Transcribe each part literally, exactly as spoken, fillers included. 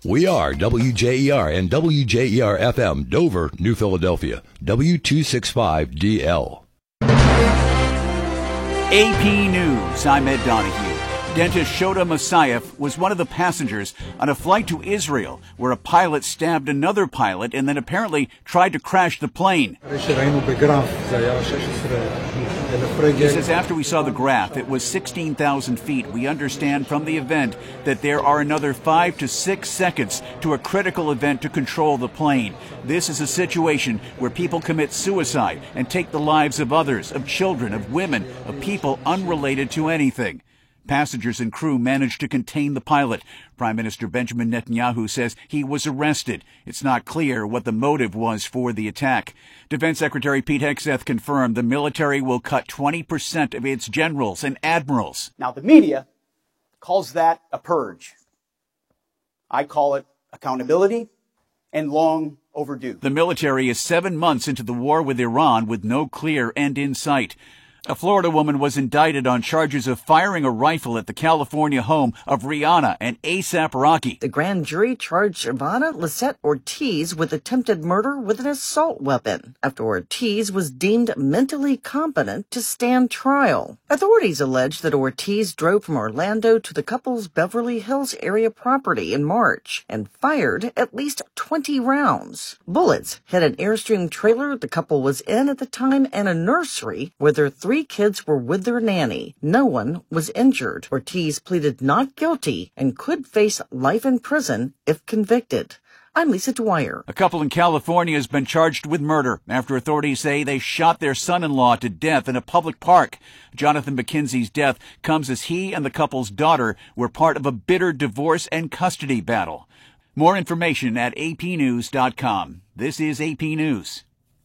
We are W J E R and W J E R F M, Dover, New Philadelphia, W two sixty-five D L. A P News, I'm Ed Donahue. Dentist Shoda Masayev was one of the passengers on a flight to Israel where a pilot stabbed another pilot and then apparently tried to crash the plane. He says after we saw the graph, it was sixteen thousand feet. We understand from the event that there are another five to six seconds to a critical event to control the plane. This is a situation where people commit suicide and take the lives of others, of children, of women, of people unrelated to anything. Passengers and crew managed to contain the pilot. Prime Minister Benjamin Netanyahu says he was arrested. It's not clear what the motive was for the attack. Defense Secretary Pete Hegseth confirmed the military will cut twenty percent of its generals and admirals. Now, the media calls that a purge. I call it accountability and long overdue. The military is seven months into the war with Iran with no clear end in sight. A Florida woman was indicted on charges of firing a rifle at the California home of Rihanna and A$AP Rocky. The grand jury charged Ivana Lisette Ortiz with attempted murder with an assault weapon after Ortiz was deemed mentally competent to stand trial. Authorities allege that Ortiz drove from Orlando to the couple's Beverly Hills area property in March and fired at least twenty rounds. Bullets hit an Airstream trailer the couple was in at the time and a nursery where their three kids were with their nanny. No one was injured. Ortiz pleaded not guilty and could face life in prison if convicted. I'm Lisa Dwyer. A couple in California has been charged with murder after authorities say they shot their son-in-law to death in a public park. Jonathan McKenzie's death comes as he and the couple's daughter were part of a bitter divorce and custody battle. More information at A P news dot com. This is A P News.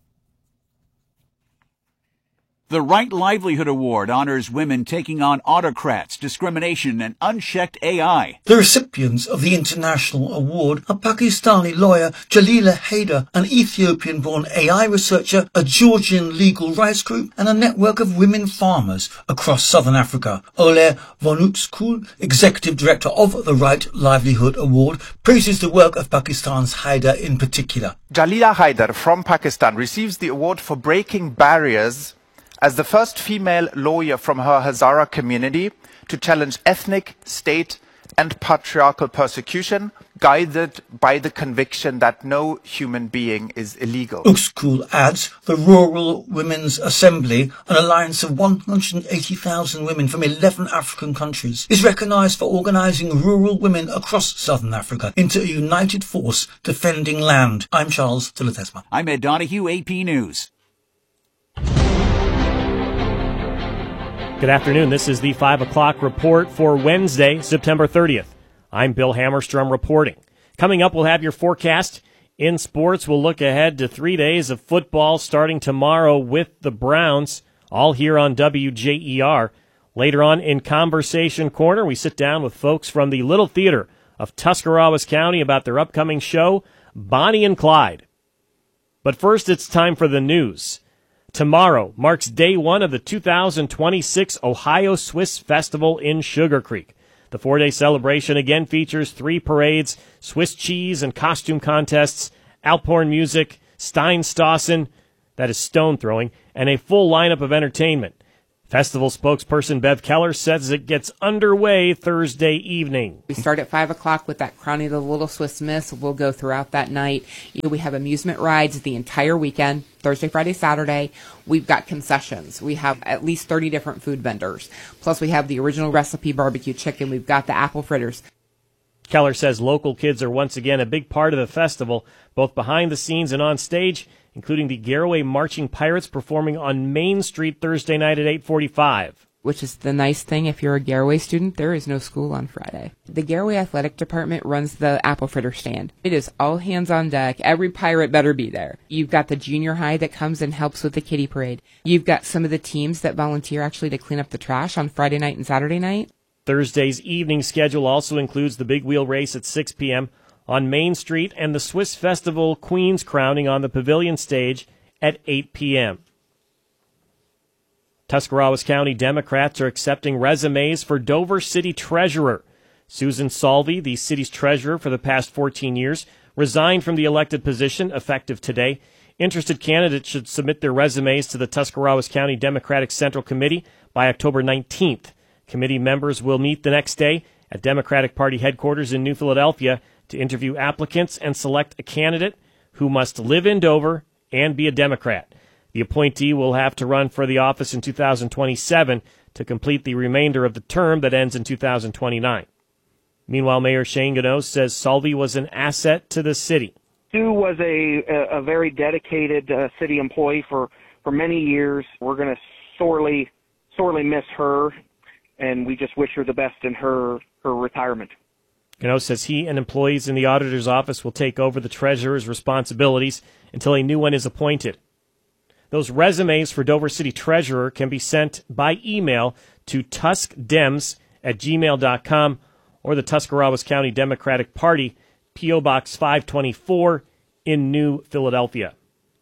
The Right Livelihood Award honors women taking on autocrats, discrimination, and unchecked A I. The recipients of the international award are Pakistani lawyer Jalila Haider, an Ethiopian-born A I researcher, a Georgian legal rights group, and a network of women farmers across southern Africa. Ole Vonutskul, executive director of the Right Livelihood Award, praises the work of Pakistan's Haider in particular. Jalila Haider from Pakistan receives the award for breaking barriers as the first female lawyer from her Hazara community to challenge ethnic, state, and patriarchal persecution, guided by the conviction that no human being is illegal. Ukskul adds the Rural Women's Assembly, an alliance of one hundred eighty thousand women from eleven African countries, is recognized for organizing rural women across southern Africa into a united force defending land. I'm Charles de Ledesma. I'm Ed Donahue, A P News. Good afternoon. This is the five o'clock report for Wednesday, September thirtieth. I'm Bill Hammerstrom reporting. Coming up, we'll have your forecast. In sports, we'll look ahead to three days of football starting tomorrow with the Browns, all here on W J E R. Later on in Conversation Corner, we sit down with folks from the Little Theater of Tuscarawas County about their upcoming show, Bonnie and Clyde. But first, it's time for the news. Tomorrow marks day one of the two thousand twenty-six Ohio Swiss Festival in Sugar Creek. The four-day celebration again features three parades, Swiss cheese and costume contests, Alphorn music, Steinstossen, that is stone throwing, and a full lineup of entertainment. Festival spokesperson Bev Keller says it gets underway Thursday evening. We start at five o'clock with that Crowning of the Little Swiss Miss. We'll go throughout that night. You know, we have amusement rides the entire weekend, Thursday, Friday, Saturday. We've got concessions. We have at least thirty different food vendors. Plus, we have the original recipe barbecue chicken. We've got the apple fritters. Keller says local kids are once again a big part of the festival, both behind the scenes and on stage, including the Garaway Marching Pirates performing on Main Street Thursday night at eight forty-five. Which is the nice thing, if you're a Garaway student, there is no school on Friday. The Garaway Athletic Department runs the apple fritter stand. It is all hands on deck. Every pirate better be there. You've got the junior high that comes and helps with the kiddie parade. You've got some of the teams that volunteer actually to clean up the trash on Friday night and Saturday night. Thursday's evening schedule also includes the Big Wheel Race at six p.m. on Main Street and the Swiss Festival Queen's Crowning on the Pavilion stage at eight p.m. Tuscarawas County Democrats are accepting resumes for Dover City Treasurer. Susan Salvi, the city's treasurer for the past fourteen years, resigned from the elected position effective today. Interested candidates should submit their resumes to the Tuscarawas County Democratic Central Committee by October nineteenth. Committee members will meet the next day at Democratic Party headquarters in New Philadelphia to interview applicants and select a candidate who must live in Dover and be a Democrat. The appointee will have to run for the office in two thousand twenty-seven to complete the remainder of the term that ends in two thousand twenty-nine. Meanwhile, Mayor Shane Gano says Salvi was an asset to the city. Sue was a, a very dedicated uh, city employee for, for many years. We're going to sorely, sorely miss her, and we just wish her the best in her, her retirement. Gano says he and employees in the auditor's office will take over the treasurer's responsibilities until a new one is appointed. Those resumes for Dover City Treasurer can be sent by email to tuskdems at gmail dot com or the Tuscarawas County Democratic Party, P O. Box five twenty-four in New Philadelphia.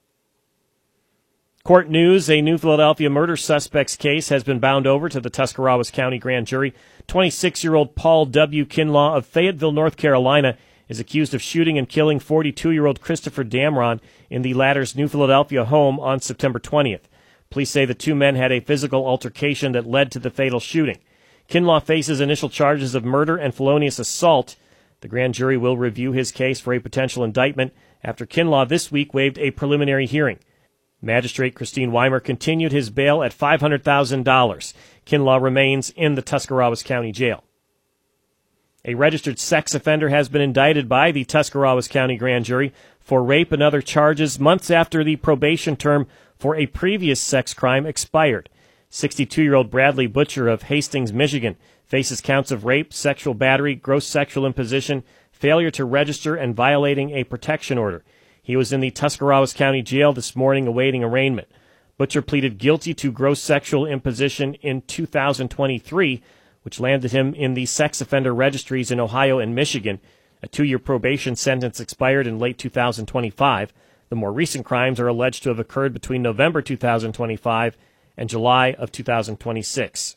Court news, a New Philadelphia murder suspect's case has been bound over to the Tuscarawas County Grand Jury. twenty-six-year-old Paul W. Kinlaw of Fayetteville, North Carolina, is accused of shooting and killing forty-two-year-old Christopher Damron in the latter's New Philadelphia home on September twentieth. Police say the two men had a physical altercation that led to the fatal shooting. Kinlaw faces initial charges of murder and felonious assault. The grand jury will review his case for a potential indictment after Kinlaw this week waived a preliminary hearing. Magistrate Christine Weimer continued his bail at five hundred thousand dollars. Kinlaw remains in the Tuscarawas County Jail. A registered sex offender has been indicted by the Tuscarawas County Grand Jury for rape and other charges months after the probation term for a previous sex crime expired. sixty-two-year-old Bradley Butcher of Hastings, Michigan, faces counts of rape, sexual battery, gross sexual imposition, failure to register, and violating a protection order. He was in the Tuscarawas County Jail this morning awaiting arraignment. Butcher pleaded guilty to gross sexual imposition in two thousand twenty-three, which landed him in the sex offender registries in Ohio and Michigan. A two-year probation sentence expired in late two thousand twenty-five. The more recent crimes are alleged to have occurred between November two thousand twenty-five and July of two thousand twenty-six.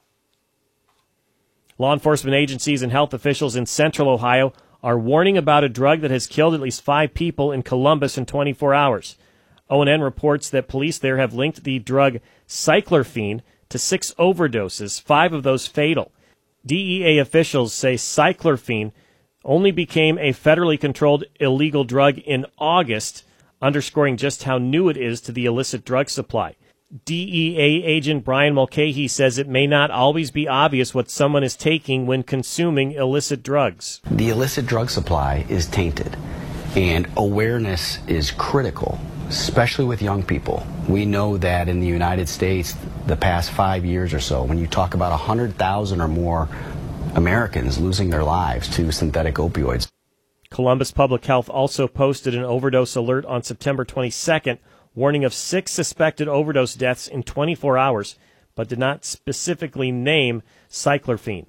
Law enforcement agencies and health officials in central Ohio are warning about a drug that has killed at least five people in Columbus in twenty-four hours. O N N reports that police there have linked the drug cyclorphene to six overdoses, five of those fatal. D E A officials say cyclorphene only became a federally controlled illegal drug in August, underscoring just how new it is to the illicit drug supply. D E A agent Brian Mulcahy says it may not always be obvious what someone is taking when consuming illicit drugs. The illicit drug supply is tainted, and awareness is critical, especially with young people. We know that in the United States, the past five years or so, when you talk about one hundred thousand or more Americans losing their lives to synthetic opioids. Columbus Public Health also posted an overdose alert on September twenty-second, warning of six suspected overdose deaths in twenty-four hours, but did not specifically name cyclorphene.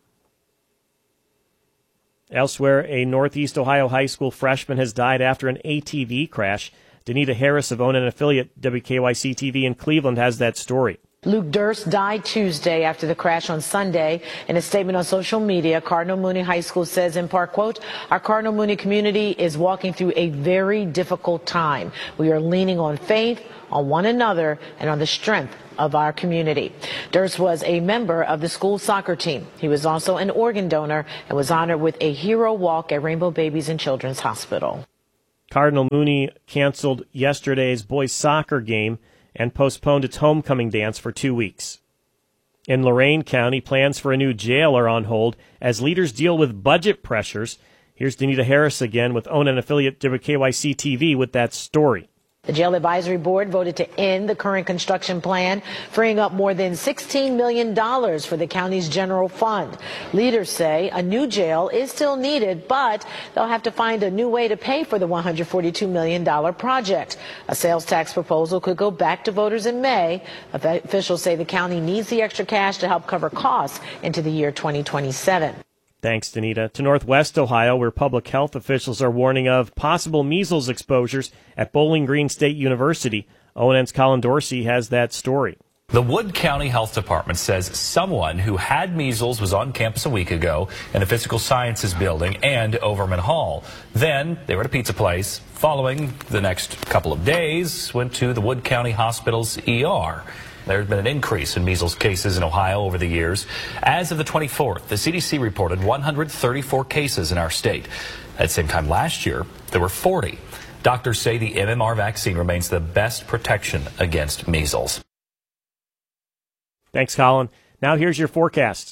Elsewhere, a Northeast Ohio high school freshman has died after an A T V crash. Danita Harris of O N N affiliate W K Y C T V in Cleveland has that story. Luke Durst died Tuesday after the crash on Sunday. In a statement on social media, Cardinal Mooney High School says in part, quote, "Our Cardinal Mooney community is walking through a very difficult time. We are leaning on faith, on one another, and on the strength of our community." Durst was a member of the school soccer team. He was also an organ donor and was honored with a hero walk at Rainbow Babies and Children's Hospital. Cardinal Mooney canceled yesterday's boys soccer game and postponed its homecoming dance for two weeks. In Lorain County, plans for a new jail are on hold as leaders deal with budget pressures. Here's Danita Harris again with O N N affiliate W K Y C T V with that story. The Jail Advisory Board voted to end the current construction plan, freeing up more than sixteen million dollars for the county's general fund. Leaders say a new jail is still needed, but they'll have to find a new way to pay for the one hundred forty-two million dollars project. A sales tax proposal could go back to voters in May. Officials say the county needs the extra cash to help cover costs into the year twenty twenty-seven. Thanks, Danita. To Northwest Ohio, where public health officials are warning of possible measles exposures at Bowling Green State University. O N N's Colin Dorsey has that story. The Wood County Health Department says someone who had measles was on campus a week ago in the Physical Sciences Building and Overman Hall. Then they were at a pizza place. Following the next couple of days, went to the Wood County Hospital's E R. There's been an increase in measles cases in Ohio over the years. As of the twenty-fourth, the C D C reported one hundred thirty-four cases in our state. At the same time last year, there were forty. Doctors say the M M R vaccine remains the best protection against measles. Thanks, Colin. Now here's your forecast.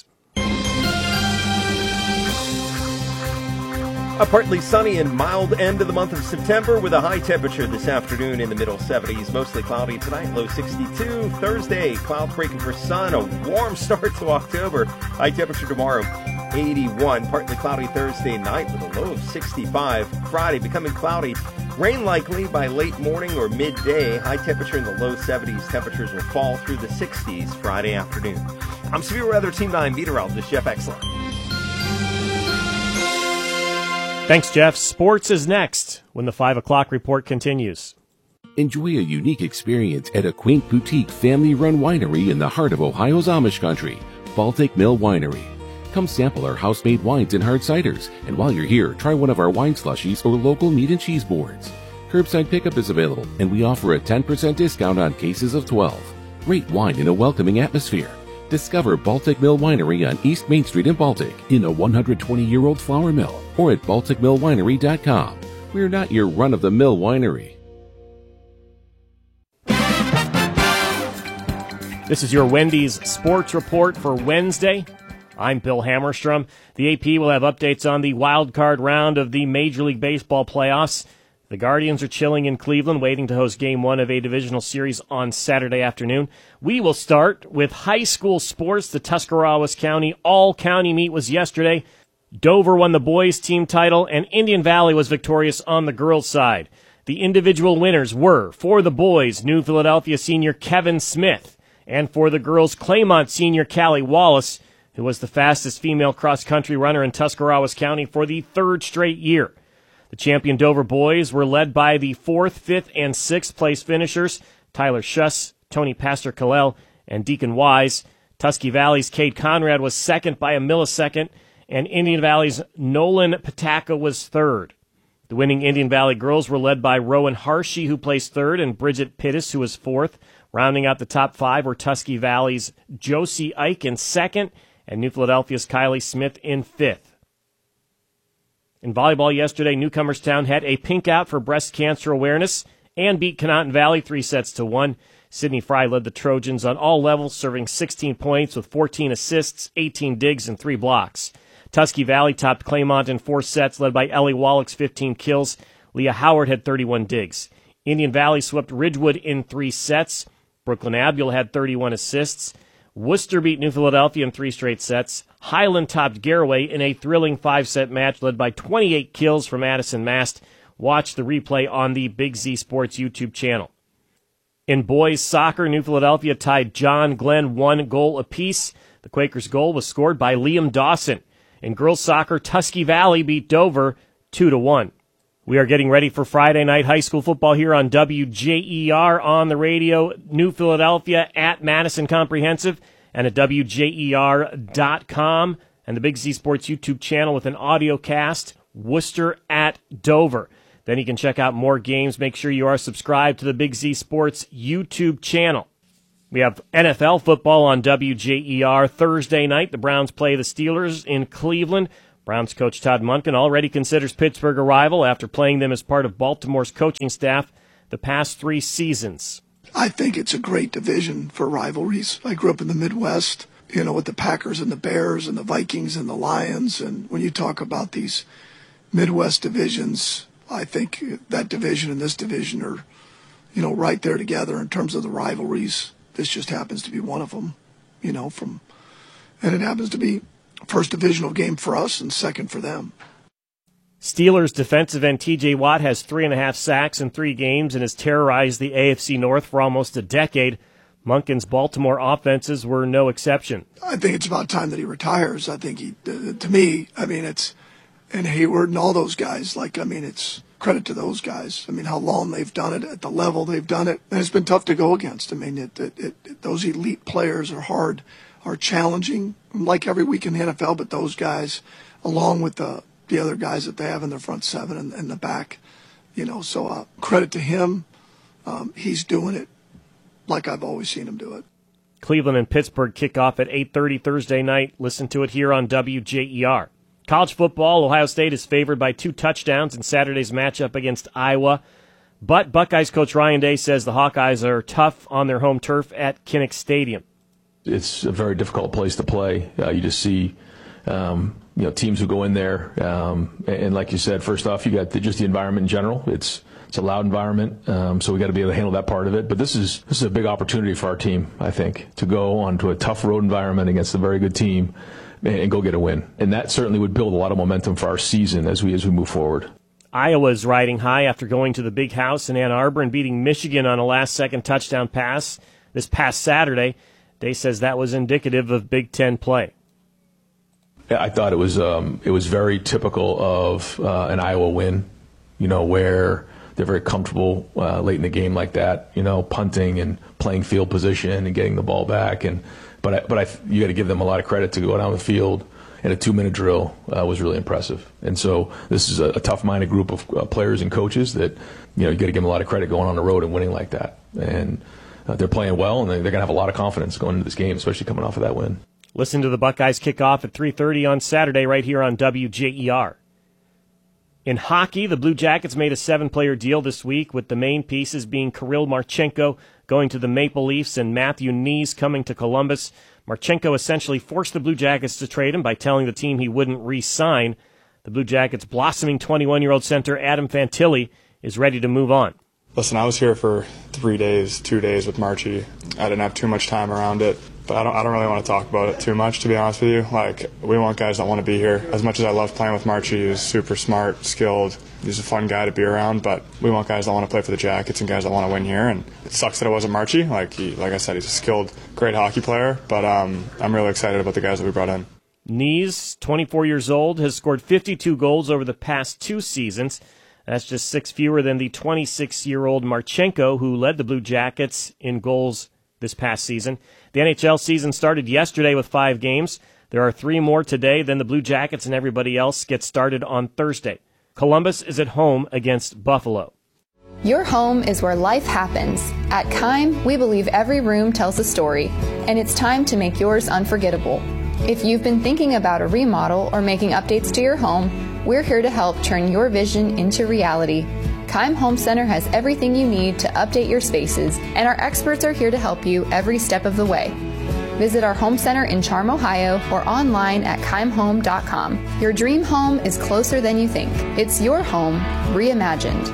A partly sunny and mild end of the month of September with a high temperature this afternoon in the middle seventies. Mostly cloudy tonight, low sixty-two. Thursday, clouds breaking for sun. A warm start to October. High temperature tomorrow, eighty-one. Partly cloudy Thursday night with a low of sixty-five. Friday, becoming cloudy. Rain likely by late morning or midday. High temperature in the low seventies. Temperatures will fall through the sixties Friday afternoon. I'm Severe Weather Team nine meteorologist Jeff Exline. Thanks, Jeff. Sports is next when the five o'clock report continues. Enjoy a unique experience at a quaint boutique family-run winery in the heart of Ohio's Amish country, Baltic Mill Winery. Come sample our house-made wines and hard ciders, and while you're here, try one of our wine slushies or local meat and cheese boards. Curbside pickup is available, and we offer a ten percent discount on cases of twelve. Great wine in a welcoming atmosphere. Discover Baltic Mill Winery on East Main Street in Baltic in a one hundred twenty-year-old flour mill or at baltic mill winery dot com. We're not your run-of-the-mill winery. This is your Wendy's Sports Report for Wednesday. I'm Bill Hammerstrom. The A P will have updates on the wild card round of the Major League Baseball playoffs. The Guardians are chilling in Cleveland, waiting to host Game one of a divisional series on Saturday afternoon. We will start with high school sports. The Tuscarawas County All-County meet was yesterday. Dover won the boys' team title, and Indian Valley was victorious on the girls' side. The individual winners were, for the boys, New Philadelphia senior Kevin Smith, and for the girls, Claymont senior Callie Wallace, who was the fastest female cross-country runner in Tuscarawas County for the third straight year. The champion Dover boys were led by the fourth, fifth, and sixth place finishers, Tyler Schuss, Tony Pastor-Kalel, and Deacon Wise. Tusky Valley's Cade Conrad was second by a millisecond, and Indian Valley's Nolan Pataka was third. The winning Indian Valley girls were led by Rowan Harshey, who placed third, and Bridget Pittis, who was fourth. Rounding out the top five were Tusky Valley's Josie Ike in second, and New Philadelphia's Kylie Smith in fifth. In volleyball yesterday, Newcomerstown had a pink out for breast cancer awareness and beat Conotton Valley three sets to one. Sydney Fry led the Trojans on all levels, serving sixteen points with fourteen assists, eighteen digs, and three blocks. Tusky Valley topped Claymont in four sets, led by Ellie Wallach's fifteen kills. Leah Howard had thirty-one digs. Indian Valley swept Ridgewood in three sets. Brooklyn Abiel had thirty-one assists. Worcester beat New Philadelphia in three straight sets. Highland topped Garaway in a thrilling five-set match led by twenty-eight kills from Addison Mast. Watch the replay on the Big Z Sports YouTube channel. In boys soccer, New Philadelphia tied John Glenn one goal apiece. The Quakers' goal was scored by Liam Dawson. In girls soccer, Tusky Valley beat Dover two to one. We are getting ready for Friday night high school football here on W J E R on the radio, New Philadelphia at Madison Comprehensive, and at W J E R dot com, and the Big Z Sports YouTube channel with an audio cast, Worcester at Dover. Then you can check out more games. Make sure you are subscribed to the Big Z Sports YouTube channel. We have N F L football on W J E R Thursday night. The Browns play the Steelers in Cleveland. Browns coach Todd Monken already considers Pittsburgh a rival after playing them as part of Baltimore's coaching staff the past three seasons. I think it's a great division for rivalries. I grew up in the Midwest, you know, with the Packers and the Bears and the Vikings and the Lions. And when you talk about these Midwest divisions, I think that division and this division are, you know, right there together in terms of the rivalries. This just happens to be one of them, you know, from, and it happens to be first divisional game for us and second for them. Steelers defensive end T J Watt has three and a half sacks in three games and has terrorized the A F C North for almost a decade. Monken's Baltimore offenses were no exception. I think it's about time that he retires. I think he, to me, I mean, it's and Hayward and all those guys. Like, I mean, it's credit to those guys. I mean, how long they've done it at the level they've done it. And it's been tough to go against. I mean, it, it, it, those elite players are hard, are challenging, like every week in the N F L, but those guys, along with the, the other guys that they have in their front seven and, and the back, you know, so uh, credit to him. Um, he's doing it like I've always seen him do it. Cleveland and Pittsburgh kick off at eight thirty Thursday night. Listen to it here on W J E R. College football, Ohio State is favored by two touchdowns in Saturday's matchup against Iowa. But Buckeyes coach Ryan Day says the Hawkeyes are tough on their home turf at Kinnick Stadium. It's a very difficult place to play. Uh, you just see um, you know, teams who go in there. Um, and like you said, first off, you got the, just the environment in general. It's It's a loud environment, um, so we got to be able to handle that part of it. But this is this is a big opportunity for our team, I think, to go onto a tough road environment against a very good team and, and go get a win. And that certainly would build a lot of momentum for our season as we as we move forward. Iowa is riding high after going to the Big House in Ann Arbor and beating Michigan on a last-second touchdown pass this past Saturday. Day says that was indicative of Big Ten play. Yeah, I thought it was um, it was very typical of uh, an Iowa win, you know, where they're very comfortable uh, late in the game like that, you know, punting and playing field position and getting the ball back. And but I, but I, you got to give them a lot of credit to go down the field. And a two-minute drill uh, was really impressive. And so this is a, a tough-minded group of uh, players and coaches that, you know, you got to give them a lot of credit going on the road and winning like that. And uh, they're playing well, and they're going to have a lot of confidence going into this game, especially coming off of that win. Listen to the Buckeyes kick off at three thirty on Saturday right here on W J E R. In hockey, the Blue Jackets made a seven-player deal this week, with the main pieces being Kirill Marchenko going to the Maple Leafs and Matthew Knies coming to Columbus. Marchenko essentially forced the Blue Jackets to trade him by telling the team he wouldn't re-sign. The Blue Jackets' blossoming twenty-one-year-old center Adam Fantilli is ready to move on. Listen, I was here for three days, two days with Marchie. I didn't have too much time around it, but I don't, I don't really want to talk about it too much, to be honest with you. Like, we want guys that want to be here. As much as I love playing with Marchie, he's super smart, skilled. He's a fun guy to be around, but we want guys that want to play for the Jackets and guys that want to win here. And it sucks that it wasn't Marchie. Like he, like I said, he's a skilled, great hockey player. But um, I'm really excited about the guys that we brought in. Knies, twenty-four years old, has scored fifty-two goals over the past two seasons. That's just six fewer than the twenty-six-year-old Marchenko, who led the Blue Jackets in goals this past season. The N H L season started yesterday with five games. There are three more today. Then the Blue Jackets and everybody else get started on Thursday. Columbus is at home against Buffalo. Your home is where life happens. At Keim, we believe every room tells a story, and it's time to make yours unforgettable. If you've been thinking about a remodel or making updates to your home, we're here to help turn your vision into reality. Keim Home Center has everything you need to update your spaces, and our experts are here to help you every step of the way. Visit our home center in Charm, Ohio, or online at keim home dot com. Your dream home is closer than you think. It's your home reimagined.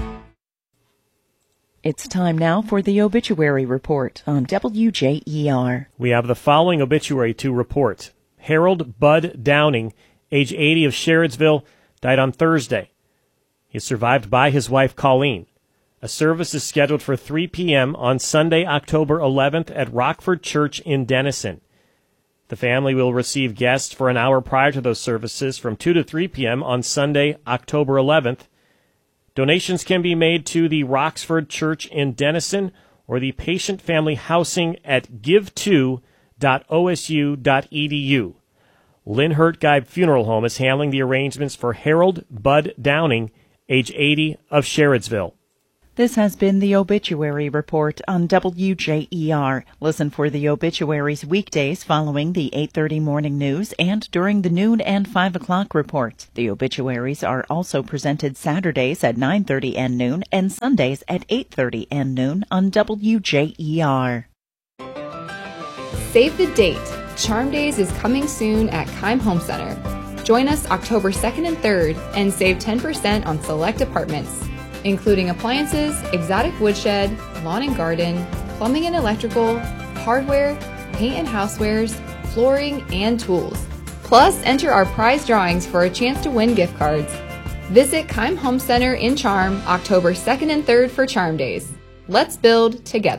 It's time now for the obituary report on W J E R. We have the following obituary to report. Harold Bud Downing, age eighty, of Sherrodsville, died on Thursday. He is survived by his wife, Colleen. A service is scheduled for three p.m. on Sunday, October eleventh at Rockford Church in Denison. The family will receive guests for an hour prior to those services from two to three p.m. on Sunday, October eleventh. Donations can be made to the Rockford Church in Denison or the Patient Family Housing at give to dot o s u dot e d u. Lynn Hurtgeib Funeral Home is handling the arrangements for Harold Bud Downing, age eighty, of Sherrodsville. This has been the Obituary Report on W J E R. Listen for the obituaries weekdays following the eight thirty morning news and during the noon and five o'clock reports. The obituaries are also presented Saturdays at nine thirty and noon and Sundays at eight thirty and noon on W J E R. Save the date. Charm Days is coming soon at Keim Home Center. Join us October second and third and save ten percent on select apartments, including appliances, exotic woodshed, lawn and garden, plumbing and electrical, hardware, paint and housewares, flooring, and tools. Plus, enter our prize drawings for a chance to win gift cards. Visit Keim Home Center in Charm October second and third for Charm Days. Let's build together.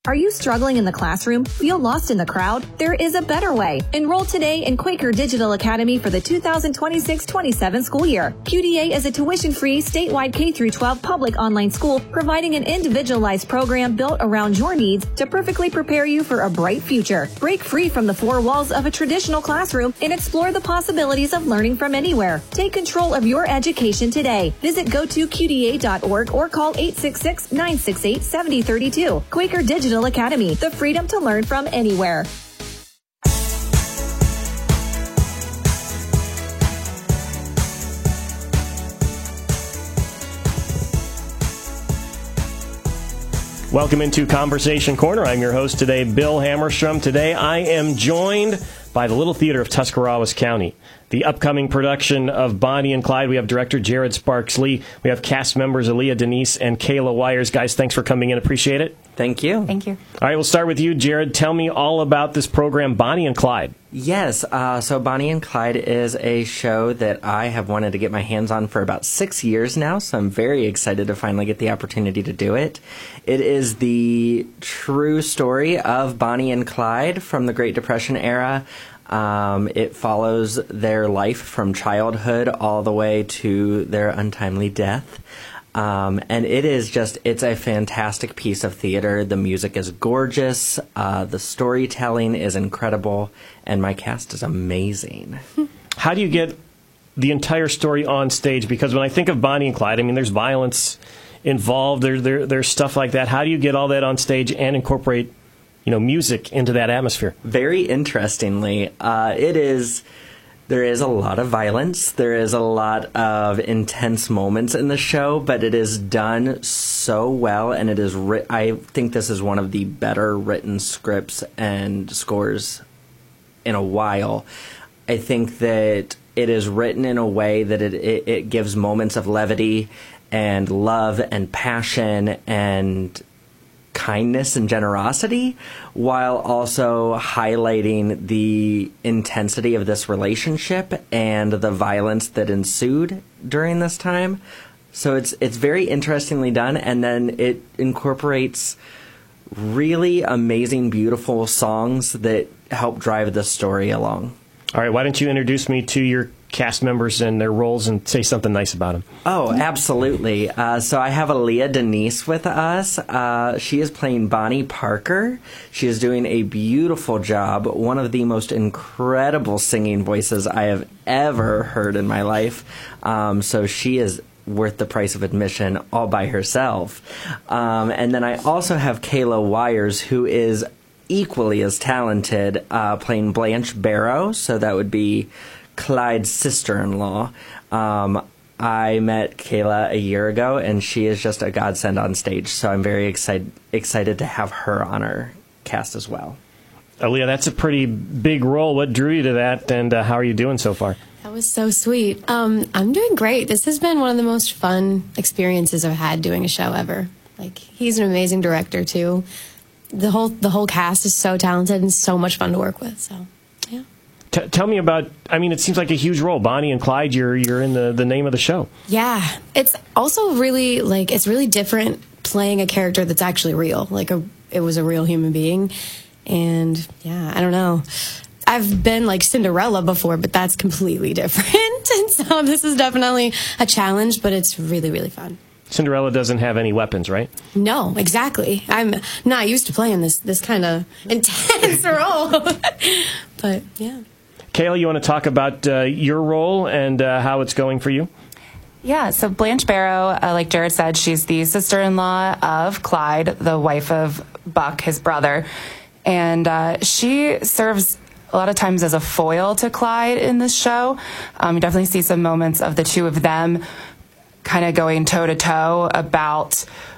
Are you struggling in the classroom? Feel lost in the crowd? There is a better way. Enroll today in Quaker Digital Academy for the two thousand twenty-six twenty-seven school year. Q D A is a tuition-free, statewide K through twelve public online school providing an individualized program built around your needs to perfectly prepare you for a bright future. Break free from the four walls of a traditional classroom and explore the possibilities of learning from anywhere. Take control of your education today. Visit go to Q D A dot org or call eight six six, nine six eight, seven zero three two. Quaker Digital Academy, the freedom to learn from anywhere. Welcome into Conversation Corner. I'm your host today, Bill Hammerstrom. Today I am joined by the Little Theater of Tuscarawas County. The upcoming production of Bonnie and Clyde. We have director Jared Sparks Lee. We have cast members Aaliyah Denise and Kayla Wires. Guys, thanks for coming in. Appreciate it. Thank you. Thank you. All right, we'll start with you, Jared. Tell me all about this program, Bonnie and Clyde. Yes, uh, so Bonnie and Clyde is a show that I have wanted to get my hands on for about six years now, so I'm very excited to finally get the opportunity to do it. It is the true story of Bonnie and Clyde from the Great Depression era. Um, it follows their life from childhood all the way to their untimely death. Um, and it is just, it's a fantastic piece of theater. The music is gorgeous. Uh, the storytelling is incredible. And my cast is amazing. How do you get the entire story on stage? Because when I think of Bonnie and Clyde, I mean, there's violence involved. There, there, there's stuff like that. How do you get all that on stage and incorporate, you know, music into that atmosphere? Very interestingly, uh, it is... There is a lot of violence. There is a lot of intense moments in the show, but it is done so well, and it is. Ri- I think this is one of the better written scripts and scores in a while. I think that it is written in a way that it, it, it gives moments of levity and love and passion and kindness and generosity, while also highlighting the intensity of this relationship and the violence that ensued during this time. So it's it's very interestingly done, and then it incorporates really amazing, beautiful songs that help drive the story along. All right, why don't you introduce me to your cast members and their roles and say something nice about them? Oh, absolutely. Uh, so I have Aaliyah Denise with us. Uh, she is playing Bonnie Parker. She is doing a beautiful job, one of the most incredible singing voices I have ever heard in my life. Um, so she is worth the price of admission all by herself. Um, and then I also have Kayla Wires, who is equally as talented, uh, playing Blanche Barrow. So that would be Clyde's sister-in-law. Um, I met Kayla a year ago, and she is just a godsend on stage, so I'm very excited excited to have her on our cast as well. Aaliyah, that's a pretty big role. What drew you to that, and uh, how are you doing so far? That was so sweet. Um, I'm doing great. This has been one of the most fun experiences I've had doing a show ever. Like, he's an amazing director, too. The whole the whole cast is so talented and so much fun to work with, so... T- tell me about, I mean, it seems like a huge role. Bonnie and Clyde, you're you're in the, the name of the show. Yeah. It's also really, like, it's really different playing a character that's actually real. Like, a, it was a real human being. And, yeah, I don't know. I've been, like, Cinderella before, but that's completely different. And so this is definitely a challenge, but it's really, really fun. Cinderella doesn't have any weapons, right? No, exactly. I'm not used to playing this, this kind of intense role. But, yeah. Kayla, you want to talk about uh, your role and uh, how it's going for you? Yeah, so Blanche Barrow, uh, like Jared said, she's the sister-in-law of Clyde, the wife of Buck, his brother. And uh, she serves a lot of times as a foil to Clyde in this show. Um, you definitely see some moments of the two of them kind of going toe-to-toe about